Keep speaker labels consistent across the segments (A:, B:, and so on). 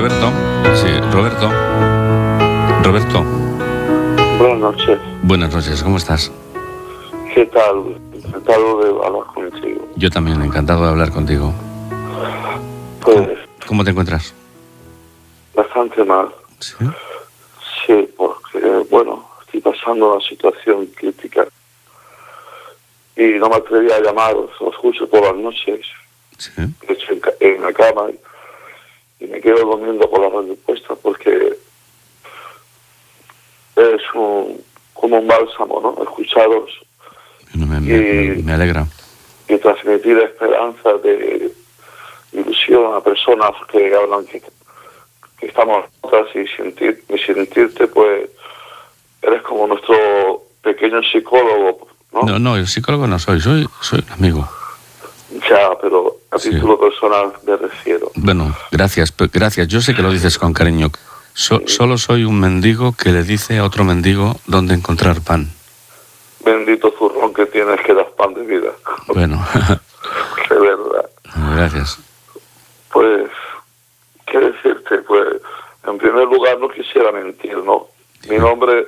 A: Roberto. Sí, Roberto. Roberto.
B: Buenas noches.
A: Buenas noches, ¿cómo estás?
B: ¿Qué tal? Encantado de hablar contigo.
A: Yo también, encantado de hablar contigo.
B: Pues
A: ¿Cómo te encuentras?
B: bastante mal.
A: Sí.
B: Sí, porque, bueno, estoy pasando una situación crítica. Y no me atreví a llamaros, os escucho todas las noches.
A: Sí.
B: Estoy en la cama y me quedo durmiendo con la radio puesta porque es como un bálsamo, ¿no? Escucharos
A: Me alegra.
B: y transmitir esperanza de ilusión a personas que hablan que estamos juntas y sentirte, pues, eres como nuestro pequeño psicólogo, ¿no?
A: No, el psicólogo no soy un amigo.
B: Ya, pero a
A: Sí.
B: título personal me refiero.
A: Bueno, gracias. Yo sé que lo dices con cariño. Solo soy un mendigo que le dice a otro mendigo dónde encontrar pan.
B: Bendito zurrón que tienes que das pan de vida.
A: Bueno,
B: De verdad.
A: gracias.
B: Pues, ¿qué decirte? Pues, en primer lugar, no quisiera mentir, ¿no? Mi nombre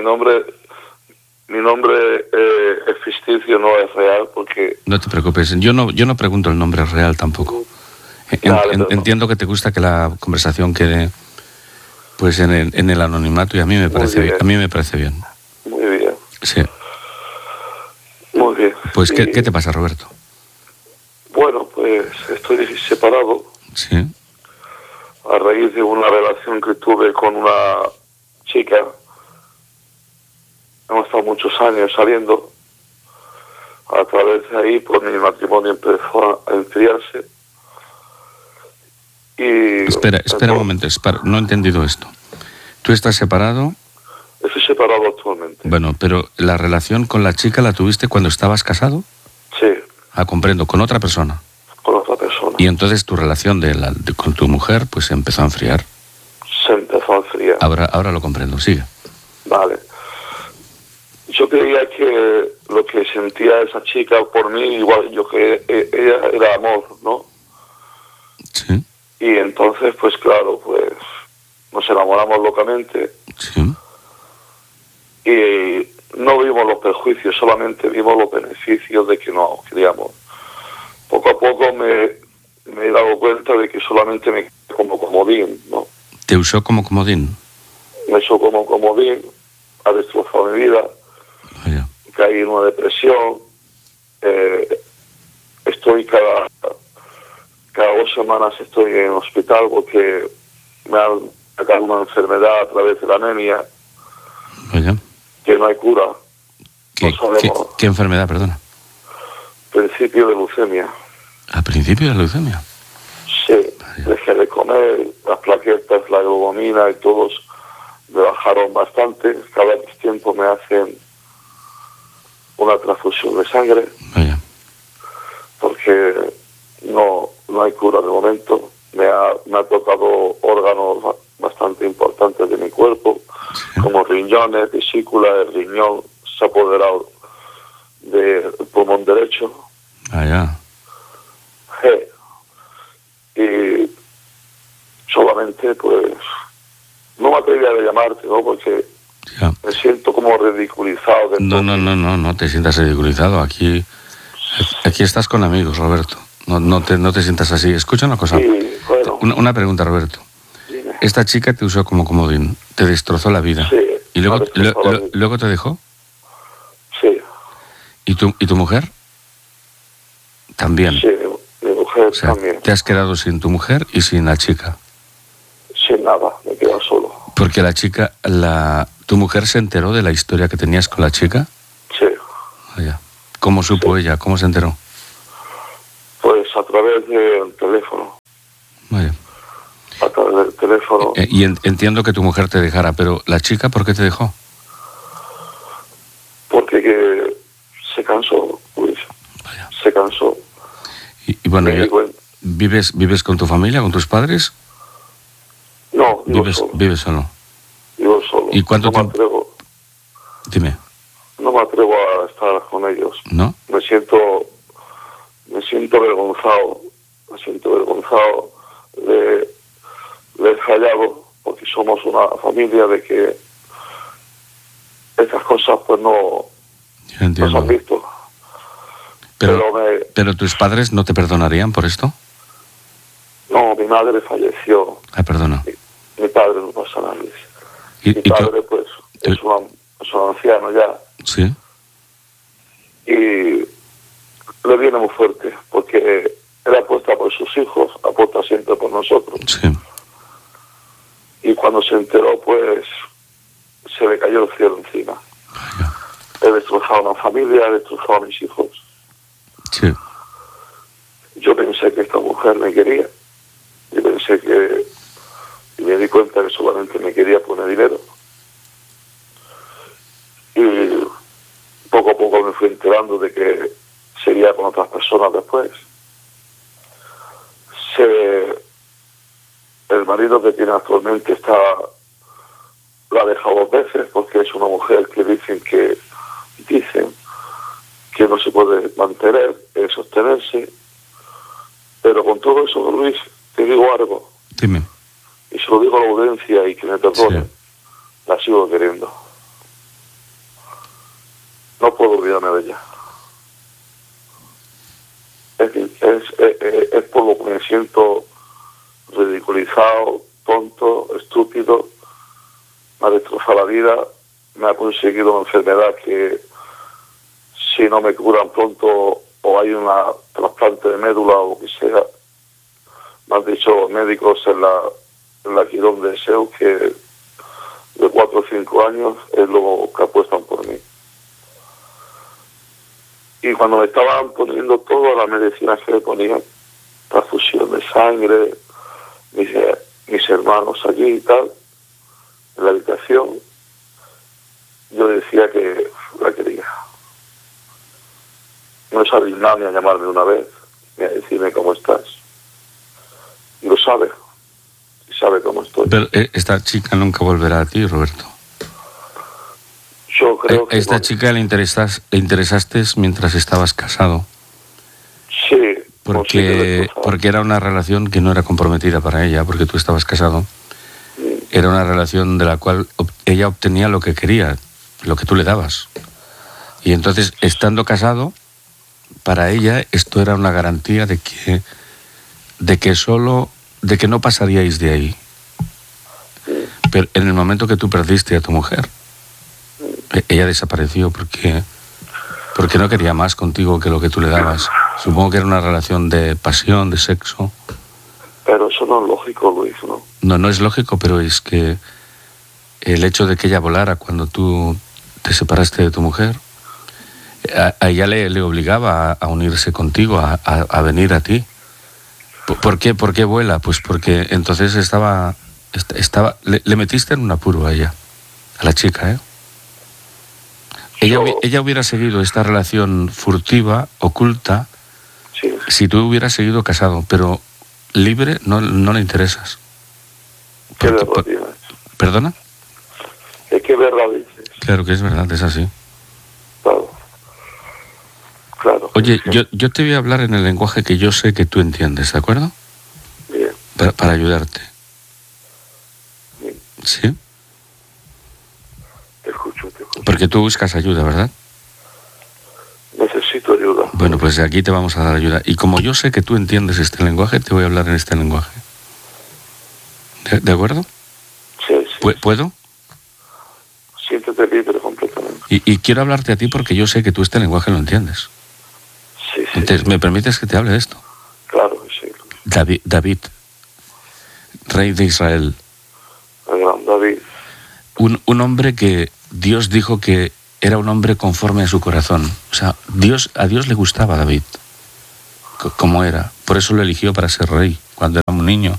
B: es ficticio, no es real, porque...
A: No te preocupes. Yo no pregunto el nombre real tampoco. Entiendo que te gusta que la conversación quede pues en el anonimato y a mí me parece bien. A mí me parece bien.
B: Muy bien.
A: Sí.
B: Muy bien.
A: Pues,
B: Y,
A: ¿qué te pasa, Roberto?
B: bueno, pues estoy separado
A: Sí.
B: a raíz de una relación que tuve con una chica. Hemos estado muchos años saliendo. A través de ahí, pues mi matrimonio empezó a enfriarse. Y
A: Espera un momento. No he entendido esto. ¿Tú estás separado?
B: Estoy separado actualmente.
A: Bueno, pero ¿la relación con la chica la tuviste cuando estabas casado?
B: Sí,
A: Ah, comprendo, con otra persona.
B: con otra persona.
A: Y entonces tu relación con tu mujer pues se empezó a enfriar.
B: Se empezó a enfriar.
A: Ahora lo comprendo, sigue.
B: Vale. Yo creía que lo que sentía esa chica por mí, igual yo que ella era amor, ¿no?
A: Sí,
B: Y entonces, pues claro, pues nos enamoramos locamente
A: sí.
B: y no vimos los perjuicios, solamente vimos los beneficios de que nos queríamos. Poco a poco me he dado cuenta de que solamente me quedé como comodín, ¿no?
A: ¿Te usó como comodín?
B: Me hizo como comodín, ha destrozado mi vida,
A: Vaya.
B: caí en una depresión, estoy cada 2 semanas estoy en hospital porque me han sacado una enfermedad a través de la anemia
A: Vaya.
B: que no hay cura. No sabemos.
A: ¿Qué enfermedad, perdona?
B: Principio de leucemia.
A: ¿A principio de la leucemia?
B: Sí, dejé de comer, las plaquetas, la globomina y todos me bajaron bastante. Cada tiempo me hacen una transfusión de sangre
A: Vaya.
B: porque no hay cura de momento. Me ha tocado órganos bastante importantes de mi cuerpo,
A: Sí.
B: como riñones, vesícula, el riñón se ha apoderado del pulmón derecho.
A: Vaya.
B: Y solamente, pues, no me atrevería a llamarte, ¿no? Porque
A: Ya.
B: me siento como ridiculizado.
A: No te sientas ridiculizado. Aquí estás con amigos, Roberto. No te sientas así. Escucha una cosa.
B: Sí, bueno.
A: Una pregunta, Roberto.
B: Dime.
A: Esta chica te usó como comodín, te destrozó la vida.
B: Sí.
A: ¿Y luego,
B: me ha destrozado la vida.
A: luego te dejó?
B: Sí,
A: ¿Y tu mujer? También.
B: sí, mi mujer
A: O sea,
B: también.
A: te has quedado sin tu mujer y sin la chica.
B: Sin nada, me quedo solo.
A: Porque la chica, tu mujer se enteró de la historia que tenías con la chica.
B: Sí,
A: Vaya. ¿Cómo supo ella? ¿Cómo se enteró?
B: pues a través del teléfono.
A: Vaya.
B: A través del teléfono.
A: Y entiendo que tu mujer te dejara, pero ¿la chica por qué te dejó?
B: Porque que se cansó, Luis.
A: Vaya.
B: Se cansó.
A: Y bueno,
B: Me di cuenta.
A: ¿vives con tu familia, con tus padres?
B: No, vivo solo.
A: ¿Vives solo?
B: Vivo solo.
A: ¿Y cuánto
B: no
A: tiempo?
B: me atrevo,
A: Dime,
B: no me atrevo a estar con ellos.
A: ¿no?
B: Me siento avergonzado. Me siento avergonzado de fallado, porque somos una familia de que estas cosas pues no se han visto.
A: Pero tus padres no te perdonarían por esto.
B: No, mi madre falleció.
A: Perdona.
B: Mi padre no pasa nada. Mi padre pues es un anciano ya.
A: Sí.
B: Y le viene muy fuerte, porque él apuesta por sus hijos, apuesta siempre por nosotros.
A: Sí.
B: Y cuando se enteró, pues se le cayó el cielo encima.
A: Vaya.
B: He destrozado una familia, he destrozado a mis hijos.
A: Sí.
B: Yo pensé que esta mujer me quería. Yo pensé que... Y me di cuenta que solamente me quería poner dinero. Y poco a poco me fui enterando de que sería con otras personas después. El marido que tiene actualmente la ha dejado 2 veces, porque es una mujer que dicen que no se puede mantener, sostenerse. Pero con todo eso, Luis, te digo algo.
A: Dime.
B: Y se lo digo a la audiencia y que me perdone. Sí. La sigo queriendo. No puedo olvidarme de ella. Es por lo que me siento ridiculizado, tonto, estúpido. Me ha destrozado la vida. Me ha conseguido una enfermedad que, si no me curan pronto, o hay una trasplante de médula o lo que sea, me han dicho los médicos en la Quirón de Seu que de 4 o 5 años es lo que apuestan por mí. Y cuando me estaban poniendo todas las medicinas que me ponían, transfusión de sangre, mis hermanos allí y tal, en la habitación, yo decía que la quería. No sabéis nada ni a llamarme una vez, ni a decirme cómo estás. Y lo sabe. Y sabe cómo estoy.
A: Pero esta chica nunca volverá a ti, Roberto.
B: Yo creo que
A: esta chica le interesaste mientras estabas casado.
B: Sí.
A: Porque era una relación que no era comprometida para ella, porque tú estabas casado. Era una relación de la cual ella obtenía lo que quería, lo que tú le dabas. Y entonces, estando casado, para ella esto era una garantía de que no pasaríais de ahí. Pero en el momento que tú perdiste a tu mujer, ella desapareció porque no quería más contigo que lo que tú le dabas. Supongo que era una relación de pasión, de sexo.
B: Pero eso no es lógico, Luis, ¿no?
A: No es lógico, pero es que el hecho de que ella volara cuando tú te separaste de tu mujer, a ella le obligaba a unirse contigo, a venir a ti. ¿Por qué vuela? Pues porque entonces le metiste en un apuro a ella, a la chica, ¿eh? Ella hubiera seguido esta relación furtiva, oculta,
B: sí,
A: si tú hubieras seguido casado, pero libre no le interesas.
B: ¿Qué verdad tienes?
A: ¿Perdona?
B: Es que verdad dices.
A: Claro que es verdad, es así.
B: Claro.
A: Oye, yo te voy a hablar en el lenguaje que yo sé que tú entiendes, ¿de acuerdo?
B: Bien.
A: Para ayudarte.
B: Bien.
A: ¿Sí?
B: Te escucho.
A: Porque tú buscas ayuda, ¿verdad?
B: Necesito ayuda.
A: Bueno, pues de aquí te vamos a dar ayuda. Y como yo sé que tú entiendes este lenguaje, te voy a hablar en este lenguaje. ¿De acuerdo?
B: Sí.
A: ¿Puedo?
B: Siéntete libre completamente.
A: Y quiero hablarte a ti porque yo sé que tú este lenguaje lo entiendes.
B: Sí.
A: Entonces, ¿me permites que te hable de esto?
B: Claro que sí.
A: David, rey de Israel.
B: El gran David.
A: Un hombre que Dios dijo que era un hombre conforme a su corazón. O sea, a Dios le gustaba David, como era. Por eso lo eligió para ser rey, cuando era un niño.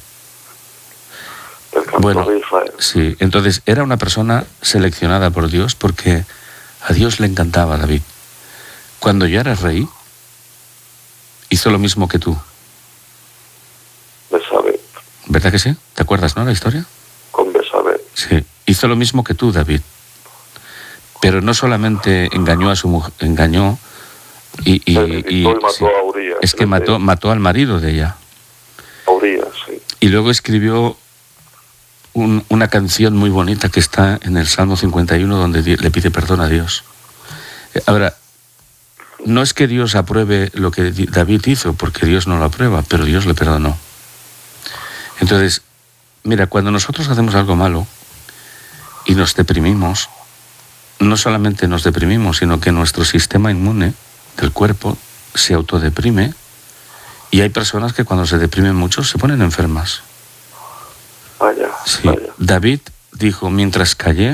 B: Bueno, de Israel.
A: Sí, entonces era una persona seleccionada por Dios porque a Dios le encantaba David. Cuando ya eras rey, hizo lo mismo que tú.
B: Besabé.
A: ¿Verdad que sí? ¿Te acuerdas, no, la historia?
B: Con Besabé.
A: Sí, hizo lo mismo que tú, David. Pero no solamente engañó a su mujer, engañó y
B: mató
A: sí,
B: a Urías.
A: es que mató al marido de ella.
B: A Urías, sí.
A: Y luego escribió una canción muy bonita que está en el Salmo 51 donde le pide perdón a Dios. Ahora, no es que Dios apruebe lo que David hizo, porque Dios no lo aprueba, pero Dios le perdonó. Entonces, mira, cuando nosotros hacemos algo malo y nos deprimimos, no solamente nos deprimimos, sino que nuestro sistema inmune del cuerpo se autodeprime, y hay personas que cuando se deprimen mucho se ponen enfermas.
B: Vaya,
A: Sí.
B: vaya.
A: David dijo, mientras callé,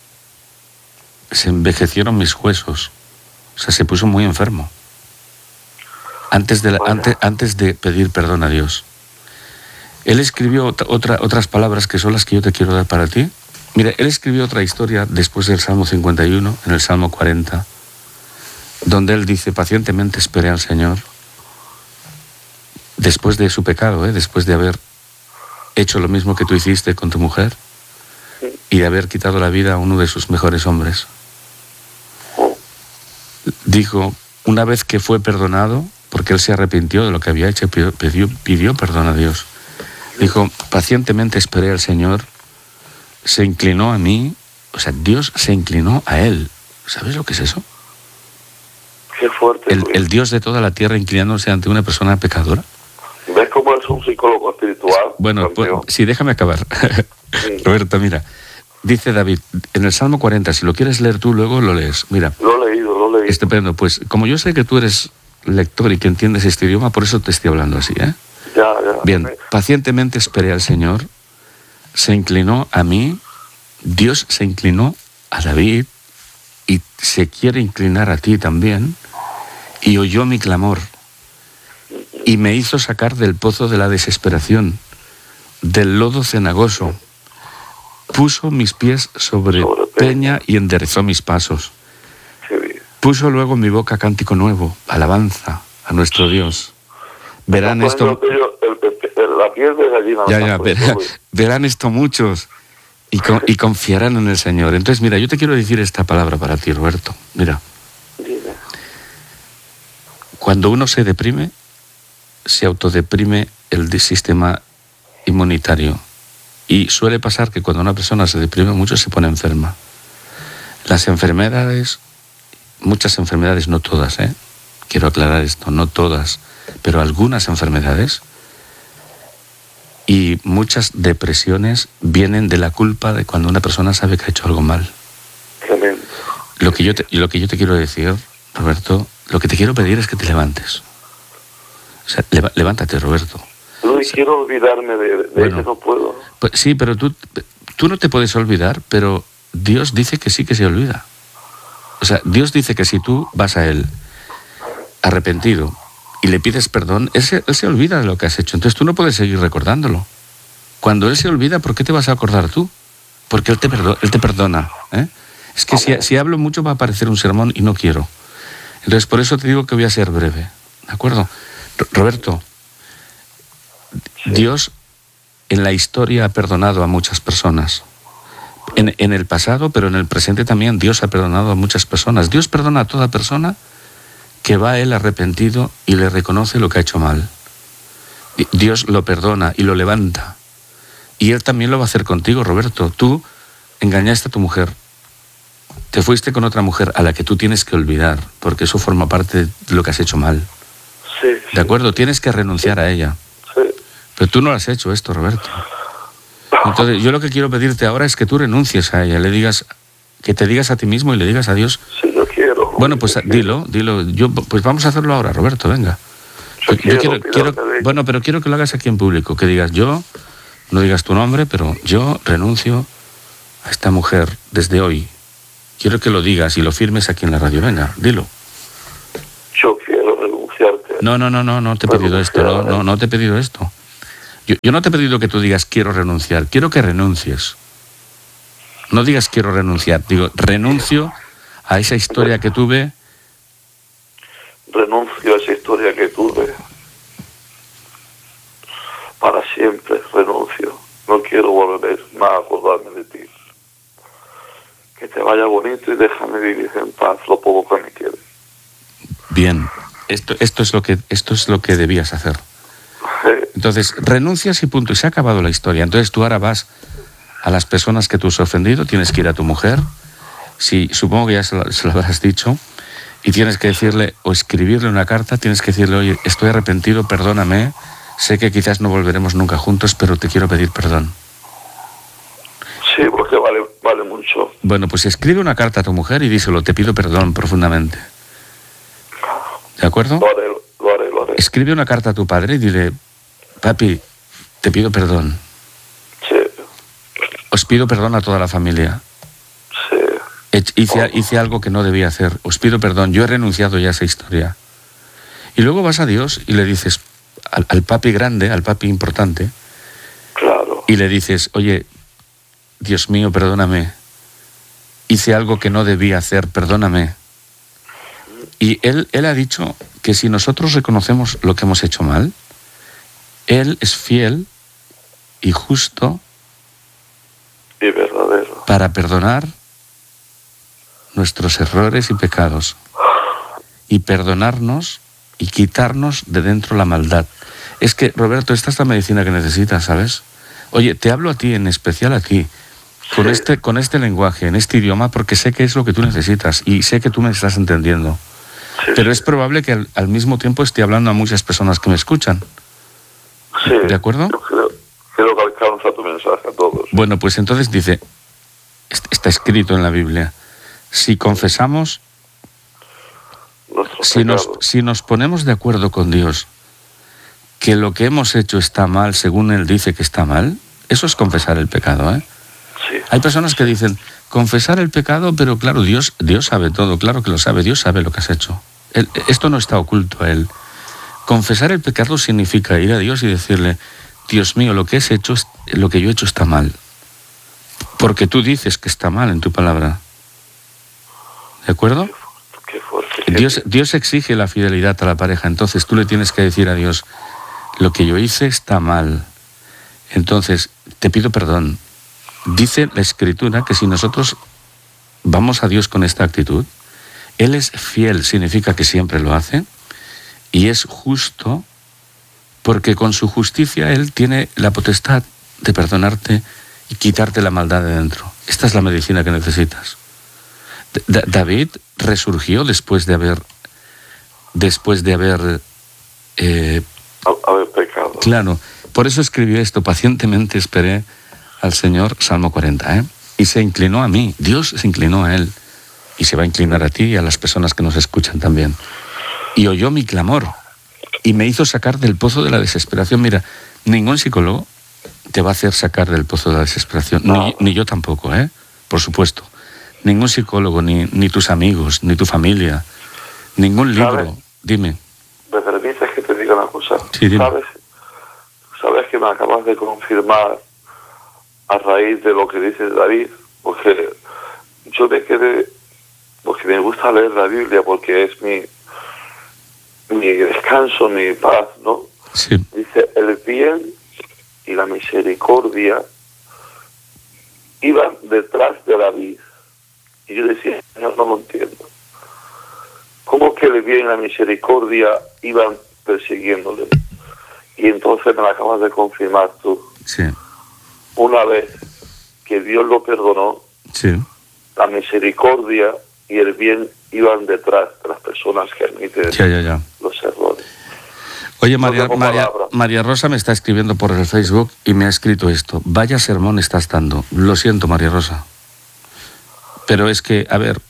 A: se envejecieron mis huesos. O sea, se puso muy enfermo. Antes de pedir perdón a Dios. Él escribió otras palabras que son las que yo te quiero dar para ti. Mira, él escribió otra historia después del Salmo 51, en el Salmo 40, donde él dice, pacientemente esperé al Señor, después de su pecado, después de haber hecho lo mismo que tú hiciste con tu mujer y de haber quitado la vida a uno de sus mejores hombres. Dijo, una vez que fue perdonado, porque él se arrepintió de lo que había hecho, pidió perdón a Dios. Dijo, pacientemente esperé al Señor, se inclinó a mí, o sea, Dios se inclinó a él. ¿Sabes lo que es eso?
B: Qué fuerte.
A: El Dios de toda la tierra inclinándose ante una persona pecadora.
B: ¿Ves cómo es un psicólogo espiritual?
A: Bueno, pues, sí, déjame acabar. Roberto, mira, dice David, en el Salmo 40, si lo quieres leer tú, luego lo lees. Mira.
B: Lo he leído.
A: Estupendo, pues como yo sé que tú eres lector y que entiendes este idioma, por eso te estoy hablando así, ¿eh?
B: Ya.
A: Bien, pacientemente esperé al Señor, se inclinó a mí, Dios se inclinó a David y se quiere inclinar a ti también, y oyó mi clamor y me hizo sacar del pozo de la desesperación, del lodo cenagoso, puso mis pies sobre peña y enderezó mis pasos. Puso luego en mi boca cántico nuevo, alabanza a nuestro Dios. Verán esto.
B: La piel de gallina.
A: Verán esto muchos y confiarán en el Señor. Entonces, mira, yo te quiero decir esta palabra para ti, Roberto. Mira.
B: Dime.
A: Cuando uno se deprime, se autodeprime el sistema inmunitario. Y suele pasar que cuando una persona se deprime mucho, se pone enferma. Las enfermedades, muchas enfermedades, no todas, quiero aclarar esto, no todas, pero algunas enfermedades y muchas depresiones vienen de la culpa de cuando una persona sabe que ha hecho algo mal.
B: Tremendo.
A: Lo que yo te quiero decir, Roberto, lo que te quiero pedir es que te levantes. O sea, levántate, Roberto.
B: Luis, quiero olvidarme de eso, no puedo.
A: Pues, sí, pero tú no te puedes olvidar, pero Dios dice que sí que se olvida. O sea, Dios dice que si tú vas a Él arrepentido y le pides perdón, Él se olvida de lo que has hecho. Entonces tú no puedes seguir recordándolo. Cuando Él se olvida, ¿por qué te vas a acordar tú? Porque Él te perdona. Es que si hablo mucho va a parecer un sermón y no quiero. Entonces por eso te digo que voy a ser breve. ¿De acuerdo? Roberto, Dios en la historia ha perdonado a muchas personas. En el pasado, pero en el presente también Dios ha perdonado a muchas personas. Dios perdona a toda persona que va a Él arrepentido y le reconoce lo que ha hecho mal. Dios lo perdona y lo levanta. Y Él también lo va a hacer contigo, Roberto. Tú engañaste a tu mujer. Te fuiste con otra mujer a la que tú tienes que olvidar, porque eso forma parte de lo que has hecho mal.
B: Sí.
A: ¿De acuerdo? Tienes que renunciar a ella.
B: Sí.
A: Pero tú no lo has hecho esto, Roberto. Entonces, yo lo que quiero pedirte ahora es que tú renuncies a ella, que te digas a ti mismo y le digas a Dios.
B: Sí, yo quiero.
A: Bueno, pues dilo. Pues vamos a hacerlo ahora, Roberto, venga. Yo quiero, bueno, pero quiero que lo hagas aquí en público, que digas no digas tu nombre, pero yo renuncio a esta mujer desde hoy. Quiero que lo digas y lo firmes aquí en la radio, venga, dilo.
B: Yo quiero renunciarte.
A: No te he pedido esto, no te he pedido esto. Yo no te he pedido que tú digas quiero renunciar, quiero que renuncies. No digas quiero renunciar, digo renuncio a esa historia que tuve.
B: Renuncio a esa historia que tuve. Para siempre renuncio. No quiero volver más a acordarme de ti. Que te vaya bonito y déjame vivir en paz lo poco que me quede.
A: Bien, esto es lo que debías hacer. Entonces, renuncias y punto, y se ha acabado la historia. Entonces tú ahora vas a las personas que tú has ofendido, tienes que ir a tu mujer, si supongo que ya se lo habrás dicho, y tienes que decirle o escribirle una carta, tienes que decirle, oye, estoy arrepentido, perdóname, sé que quizás no volveremos nunca juntos, pero te quiero pedir perdón.
B: Sí, porque vale mucho.
A: Bueno, pues escribe una carta a tu mujer y díselo, te pido perdón profundamente. ¿De acuerdo?
B: Lo haré.
A: Escribe una carta a tu padre y dile, papi, te pido perdón.
B: Sí.
A: Os pido perdón a toda la familia.
B: Sí.
A: Hice algo que no debía hacer. Os pido perdón, yo he renunciado ya a esa historia. Y luego vas a Dios y le dices al papi grande, al papi importante,
B: claro,
A: y le dices, oye, Dios mío, perdóname. Hice algo que no debía hacer, perdóname. Y él ha dicho que si nosotros reconocemos lo que hemos hecho mal, Él es fiel y justo
B: y verdadero
A: para perdonar nuestros errores y pecados y perdonarnos y quitarnos de dentro la maldad. Es que, Roberto, esta es la medicina que necesitas, ¿sabes? Oye, te hablo a ti, en especial a ti, con este lenguaje, en este idioma, porque sé que es lo que tú necesitas y sé que tú me estás entendiendo.
B: Sí.
A: Pero es probable que al mismo tiempo esté hablando a muchas personas que me escuchan.
B: Sí.
A: ¿De acuerdo?
B: Yo creo que alcanza tu mensaje a todos.
A: Bueno, pues entonces dice, está escrito en la Biblia, si confesamos, si nos ponemos de acuerdo con Dios, que lo que hemos hecho está mal según Él dice que está mal, eso es confesar el pecado, ¿eh?
B: Sí.
A: Hay personas que dicen, confesar el pecado, pero claro, Dios sabe todo, claro que lo sabe, Dios sabe lo que has hecho. Esto no está oculto a Él. Confesar el pecado significa ir a Dios y decirle, Dios mío, lo que yo he hecho está mal. Porque tú dices que está mal en tu palabra. ¿De acuerdo?
B: Qué fuerte.
A: Dios exige la fidelidad a la pareja, entonces tú le tienes que decir a Dios, lo que yo hice está mal. Entonces, te pido perdón. Dice la Escritura que si nosotros vamos a Dios con esta actitud, Él es fiel, significa que siempre lo hace, y es justo, porque con su justicia Él tiene la potestad de perdonarte y quitarte la maldad de dentro. Esta es la medicina que necesitas. David resurgió después de haber
B: pecado.
A: Claro, por eso escribió esto, pacientemente esperé al Señor, Salmo 40, ¿eh? Y se inclinó a mí, Dios se inclinó a Él, y se va a inclinar a ti y a las personas que nos escuchan también. Y oyó mi clamor, y me hizo sacar del pozo de la desesperación. Mira, ningún psicólogo te va a hacer sacar del pozo de la desesperación, no. Ni yo tampoco, por supuesto. Ningún psicólogo, ni tus amigos, ni tu familia, ningún libro.
B: ¿Sabes?
A: Dime.
B: ¿Me permites que te diga una cosa?
A: Sí, dime.
B: ¿Sabes que me acabas de confirmar a raíz de lo que dice David? Porque yo me quedé, porque me gusta leer la Biblia, porque es mi descanso, mi paz, ¿no?
A: Sí.
B: Dice, el bien y la misericordia iban detrás de David. Y yo decía, Señor, no lo entiendo. ¿Cómo que el bien y la misericordia iban persiguiéndole? Y entonces me lo acabas de confirmar tú.
A: Sí.
B: Una vez que Dios lo perdonó,
A: Sí.
B: la misericordia y el bien iban detrás de las personas que admiten
A: Ya.
B: los errores.
A: Oye,
B: No tengo palabra.
A: María Rosa me está escribiendo por el Facebook y me ha escrito esto. Vaya sermón estás dando. Lo siento, María Rosa. Pero es que, a ver,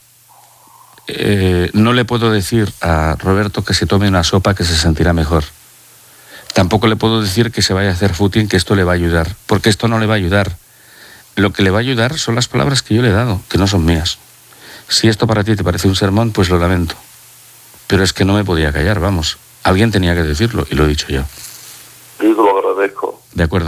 A: no le puedo decir a Roberto que se tome una sopa que se sentirá mejor. Tampoco le puedo decir que se vaya a hacer footing, que esto le va a ayudar, porque esto no le va a ayudar. Lo que le va a ayudar son las palabras que yo le he dado, que no son mías. Si esto para ti te parece un sermón, pues lo lamento. Pero es que no me podía callar, vamos. Alguien tenía que decirlo y lo he dicho yo.
B: Yo lo agradezco.
A: De acuerdo.